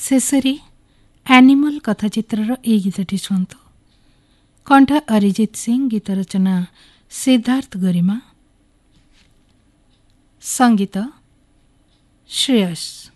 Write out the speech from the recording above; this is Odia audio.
ଶେଷରେ ଆନିମଲ୍ କଥାଚିତ୍ରର ଏହି ଗୀତଟି ଶୁଣନ୍ତୁ। କଣ୍ଠ ଅରିଜିତ ସିଂ, ଗୀତ ରଚନା ସିଦ୍ଧାର୍ଥ ଗରିମା, ସଙ୍ଗୀତ ଶ୍ରେୟସ।